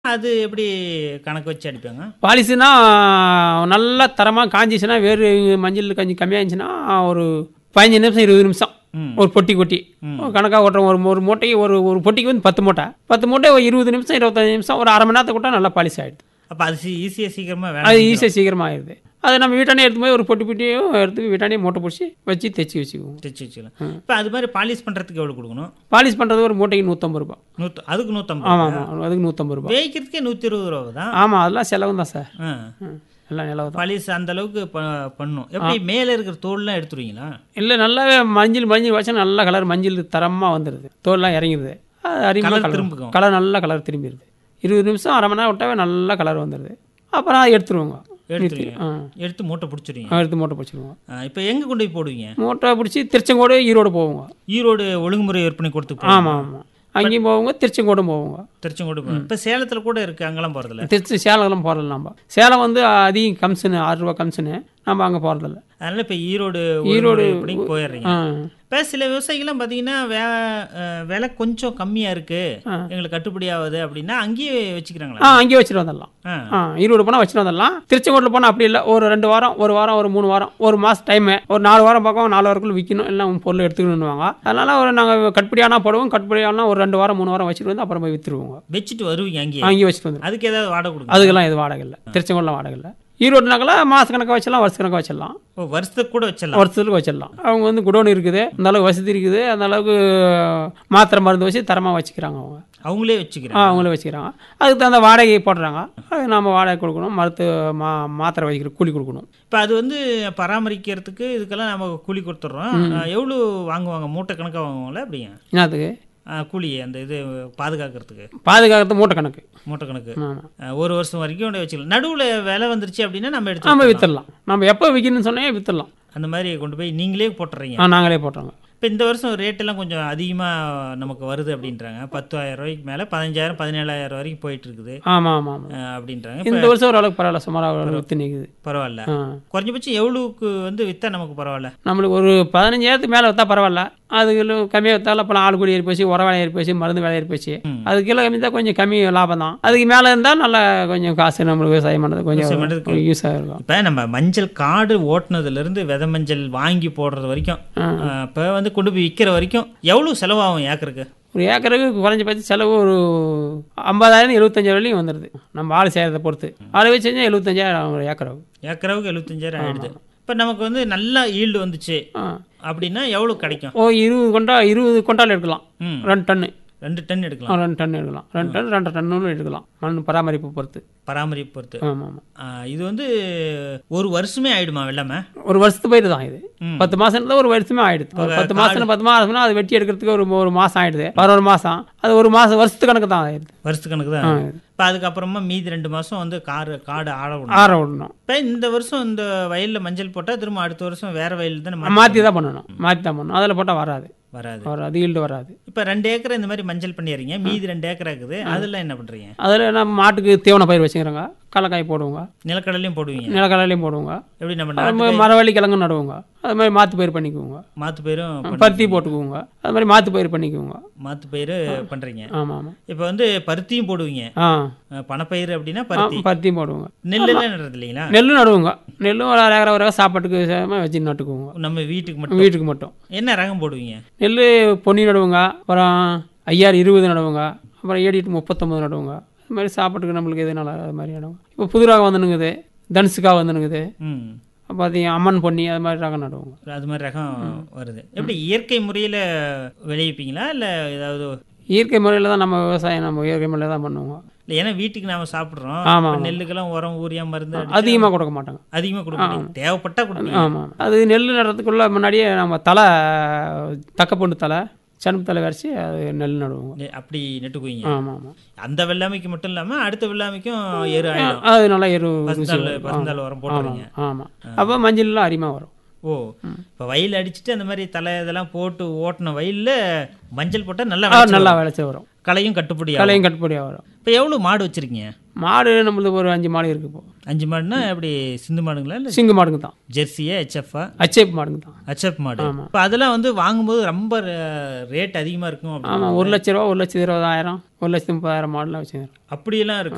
அது எப்படி கணக்கு வச்சு அடிப்பாங்க? பாலிசுனா நல்லா தரமாக காஞ்சிச்சுன்னா வேறு மஞ்சள் கொஞ்சம் கம்மியாக இருந்துச்சுன்னா ஒரு 15 நிமிஷம் 20 நிமிஷம் ஒரு பொட்டி கொட்டி கணக்காக ஓட்டுறோம். ஒரு மூட்டைக்கு ஒரு பொட்டிக்கு வந்து 10 மூட்டை 10 மூட்டை ஒரு 20 நிமிஷம் 25 நிமிஷம் ஒரு அரை மணி நேரத்துக்கு கூட நல்லா பாலிஷ் ஆகிடுது. அப்போ அது ஈஸியாக சீக்கிரமாக அது ஈஸியாக சீக்கிரமாக ஆயிடுது. அது நம்ம வீட்டானே எடுத்து போய் ஒரு பொட்டியும் எடுத்து வீட்டானே மூட்டை பிடிச்சி வச்சு தைச்சி வச்சுக்குவோம். தைச்சி வச்சுக்கலாம். இப்போ அது மாதிரி பாலிஷ் பண்ணுறதுக்கு எவ்வளோ கொடுக்கணும்? பாலிஷ் பண்ணுறது ஒரு மூட்டைக்கு 150 ரூபா. அதுக்கு 150? ஆமாம் அதுக்கு 150 ரூபா. வேய்க்கிறதுக்கே 120 ரூபா தான். ஆமாம் அதெல்லாம் செலவு தான் சார். எல்லாம் நிலவு தான். பாலிஷ் அந்த அளவுக்கு பண்ணும். எப்படி மேலே இருக்கிற தோல்லாம் எடுத்துருவீங்களா? இல்லை நல்லாவே மஞ்சள் வச்சா நல்ல கலர் மஞ்சள் தரமாக வந்துடுது. தோல்லாம் இறங்கிடுது. அது அறிமுகம் திரும்பிக்கும் கலர் நல்ல கலர் திரும்பிடுது. 20 நிமிஷம் அரை மணி நேரம் விட்டாவே நல்ல கலர் வந்துடுது. அப்புறம் அதை எடுத்துருவோங்க. எடுத்து மூட்டை பிடிச்சிருவீங்க. எடுத்து மூட்டை பிடிச்சிருவோம். இப்போ எங்கே கொண்டு போய் போடுவீங்க? மூட்டை பிடிச்சி திருச்செங்கோடு ஈரோடு போவோங்க. ஈரோடு ஒழுங்குமுறை விற்பனை கொடுத்து? ஆமாம் ஆமாம் அங்கேயும் போவோங்க திருச்செங்கோடும் போவோங்க. திருச்செங்கோடு இப்போ சேலத்தில் கூட இருக்குது, அங்கெல்லாம் போகிறதில்ல? சேலம்லாம் போகிறதில்ல. நம்ம சேலம் வந்து அதிகம் கமிஷனு 6 ரூபா கமிஷனு, நம்ம அங்கே போகிறதில்ல. அதனால் இப்போ ஈரோடு போயிடுறீங்க. இப்போ சில விவசாயிகள்லாம் பார்த்தீங்கன்னா விலை கொஞ்சம் கம்மியாக இருக்குது, எங்களுக்கு கட்டுப்படி ஆகுது அப்படின்னா அங்கேயே வச்சுக்கிறாங்களா? அங்கேயே வச்சுட்டு வந்துடலாம். ஈரோடு போனால் வச்சுட்டு வந்துடலாம். திருச்செங்கோட்டில் போனால் அப்படி இல்லை. ஒரு 2 வாரம் ஒரு 3 வாரம் ஒரு மாதம் டைமு, ஒரு 4 வாரம் பக்கம் 4 வாரக்குள்ள விற்கணும், எல்லாம் பொருள் எடுத்துக்கணுன்னுவாங்க. அதனால் நாங்கள் கட்டுப்படியானா போடுவோம். கட்டுப்படியானா ஒரு 2 வாரம் 3 வாரம் வச்சுட்டு வந்து அப்புறம் போய் விற்றுருவோங்க. வச்சுட்டு வருவீங்க? அங்கேயே வச்சுட்டு வந்து. அதுக்கு ஏதாவது வாடகை கொடுக்கும்? அதுக்கெல்லாம் எது வாடகை இல்லை. திருச்செங்கோட்டில் வாடகை இல்லை. ஈரோடுனாக்கெல்லாம் மாதக்கணக்காக வச்சிடலாம், வருஷக்கணக்காக வச்சிடலாம். வருஷத்துக்கு கூட வச்சிடலாம்? வருஷத்துக்கு வச்சிடலாம். அவங்க வந்து குடோன் இருக்குது, அந்த அளவுக்கு வசதி இருக்குது, அந்த அளவுக்கு மாத்திரை மருந்து வச்சு தரமாக வச்சுக்கிறாங்க. அவங்களே வச்சுக்கிறாங்க. அதுக்கு தகுந்த வாடகை போடுறாங்க. அது நம்ம வாடகை கொடுக்கணும், மாத்திரை வைக்கிற கூலி கொடுக்கணும். இப்போ அது வந்து பராமரிக்கிறதுக்கு இதுக்கெல்லாம் நம்ம கூலி கொடுத்துட்றோம். எவ்வளோ வாங்குவாங்க? மூட்டை கணக்காக வாங்குவாங்களா? அப்படிங்க என்னதுக்கு கூலி? அந்த இது பாதுகாக்கிறது மூட்டை கணக்கு. ஒரு வருஷம் வரைக்கும் வச்சுக்கலாம். நடுவில் விலை வந்துருச்சு அப்படின்னா நம்ம வித்துடலாம். நம்ம எப்போ விற்கணும்னு சொன்னால் வித்துடலாம். அந்த மாதிரி கொண்டு போய் நீங்களே போட்டுறீங்க? நாங்களே போட்டுறோங்க. இப்போ இந்த வருஷம் ரேட்டெல்லாம் கொஞ்சம் அதிகமாக நமக்கு வருது அப்படின்றாங்க. 10,000 ரூபாய்க்கு மேலே 15,000 17,000 வரைக்கும் போயிட்டு இருக்குது. ஆமாம் அப்படின்றாங்க. இந்த வருஷம் ஓரளவுக்கு பரவாயில்ல, சுமாராக வித்து நிற்குது. பரவாயில்ல. குறைஞ்சபட்சம் எவ்வளோக்கு வந்து விற்றா நமக்கு பரவாயில்ல? நம்மளுக்கு ஒரு 15,000க்கு மேலே விற்றா பரவாயில்ல. அதுக்கு கம்மியாக விற்றாலும் அப்போ ஆள் கூலி ஏறி போச்சு, உர வேலை ஏறி போச்சு, மருந்து வேலை ஏறி போச்சு. அது கீழே கம்மி தான் கொஞ்சம் கம்மி லாபம் தான். அதுக்கு மேலே இருந்தால் நல்லா கொஞ்சம் காசு நம்மளுக்கு விவசாயம் பண்ணுறது கொஞ்சம் யூஸாக இருக்கும். இப்போ நம்ம மஞ்சள் காடு ஓட்டுனதுலேருந்து விதை மஞ்சள் வாங்கி போடுறது வரைக்கும், இப்போ வந்து கொண்டு போய் விற்கிற வரைக்கும் எவ்வளோ செலவாகும் ஏக்கருக்கு? ஒரு ஏக்கருக்கு குறைஞ்சபட்ச செலவு ஒரு 50,000 75,000 வரையும் வந்துடுது. நம்ம ஆள் செய்கிறத பொறுத்து ஆள் வச்சு செஞ்சால் 75,000 ஒரு ஏக்கருக்கு 75,000 ஆகிடுது. இப்போ நமக்கு வந்து நல்ல ஈல்டு வந்துச்சு அப்படின்னா எவ்வளோ கிடைக்கும்? 20 குண்டால் எடுக்கலாம். 2 டன் எடுக்கலாம். 2 டன் எடுக்கலாம். 2 டன் 2 டன்னு எடுக்கலாம். மண் பராமரிப்பு பொறுத்து. ஆமாம். இது வந்து ஒரு வருஷமே ஆயிடுமா வெள்ளாமை? ஒரு வருஷத்துக்கு போயிட்டு தான். இது 10 மாதம் ஒரு வருஷமே ஆயிடுது. 10 மாதம்னா அது வெட்டி எடுக்கிறதுக்கு ஒரு மாதம் ஆயிடுது. 11 மாதம். அது ஒரு மாதம் வருஷத்து கணக்கு தான் ஆயிடுது. வருஷத்து கணக்கு தான். இப்போ அதுக்கப்புறமா மீதி 2 மாதம் வந்து காடு ஆட விடணும். இப்போ இந்த வருஷம் இந்த வயலில் மஞ்சள் போட்டால் திரும்ப அடுத்த வருஷம் வேற வயலில் தான் மாற்றி தான் பண்ணணும். அதில் போட்டால் வராது. ஈல்டு வராது. இப்போ 2 ஏக்கர் இந்த மாதிரி மஞ்சள் பண்ணிடுறீங்க, மீதி 2 ஏக்கர் இருக்குது. அதெல்லாம் என்ன பண்ணுறீங்க? அதில் நம்ம மாட்டுக்கு தீவன பயிர் வச்சுக்கிறோங்க. கடலக்காய் போடுவோங்க. நிலக்கடலையும் போடுவீங்க? எப்படி நம்ம மரவள்ளி கிழங்கு நடுவோங்க. அது மாதிரி மாற்று பயிர் பண்ணிக்குவோங்க. பருத்தி போட்டுக்குவோங்க. அது மாதிரி மாற்று பயிர் பண்ணிக்குவோங்க. மாற்று பயிர் பண்ணுறீங்க? ஆமாம். இப்போ வந்து பருத்தியும் போடுவீங்க. பணப்பயிர் அப்படின்னா பருத்தியும் போடுவோங்க. நெல்லாம் நடுறது இல்லைங்களா? நெல்லும் நடுவோங்க. நெல்லும் ஒரு ரகம் சாப்பாட்டுக்கு வச்சு நட்டுக்குவோங்க. நம்ம வீட்டுக்கு மட்டும். என்ன ரகம் போடுவீங்க? நெல் பொன்னி நடுவோங்க. அப்புறம் 5020 நடுவோங்க. அப்புறம் 739 நடுவோங்க. அது மாதிரி சாப்பாட்டுக்கு நம்மளுக்கு எது நல்லா அது மாதிரி நடுவோங்க. இப்போ புது ரகம் வந்துனுங்குது, தனுசுக்காக வந்துனுங்குது. பார்த்தீங்க அம்மன் பொன்னி அது மாதிரி ரகம் நடுவோங்க. அது மாதிரி ரகம் வருது. எப்படி இயற்கை முறையில் விளைவிப்பீங்களா இல்லை ஏதாவது? இயற்கை முறையில் தான் நம்ம விவசாயம் இயற்கை முறையில் தான் பண்ணுவோங்க. இல்லை ஏன்னா வீட்டுக்கு நாம் சாப்பிட்றோம். ஆமாம். நெல்லுக்கெல்லாம் உரம் ஊரியா மருந்து அதிகமாக கொடுக்க மாட்டாங்க. தேவைப்பட்டா கொடுப்பீங்க. ஆமாம். அது நெல் நடுறதுக்குள்ள முன்னாடியே நம்ம தக்கப்பொண்டு தலை சனுப்பு தலை வரைச்சி அது நெல் நடுவோங்க. அப்படி நட்டுக்குவீங்க? ஆமாம். அந்த வெள்ளாமைக்கு மட்டும் இல்லாமல் அடுத்த வெள்ளாமைக்கும் எரு ஆயிடும். அது நல்லா பசுந்தாள் உரம் போடுறீங்க? ஆமாம். அப்போ மஞ்சள்லாம் அதிகமாக வரும். இப்போ வயல் அடிச்சுட்டு அந்த மாதிரி தலை இதெல்லாம் போட்டு ஓட்டின வயலில் மஞ்சள் போட்டால் நல்லா விளைச்சி வரும். களையும் கட்டுப்படியாக வரும். இப்போ எவ்வளோ மாடு வச்சுருக்கீங்க? மாடு நம்மளுக்கு ஒரு 5 மாடு இருக்குது. இப்போ 5 மாடுனா எப்படி சிந்து மாடுங்களா இல்லை சிங்கு மாடுங்க தான்? ஜெர்சியா ஹெச்எஃப் மாடுங்க தான். ஹெச்எஃப் மாடு. இப்போ அதெல்லாம் வந்து வாங்கும்போது ரொம்ப ரேட் அதிகமாக இருக்கும். ஆமாம். 1,00,000 ரூபா, 1,20,000, 1,30,000 மாடுலாம் வச்சுருக்கோம். அப்படியெல்லாம் இருக்கும்.